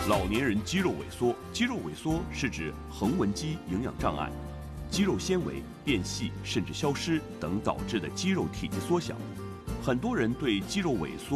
老年人肌肉萎缩，肌肉萎缩是指横纹肌营养障碍、肌肉纤维变细甚至消失等导致的肌肉体积缩小。很多人对肌肉萎缩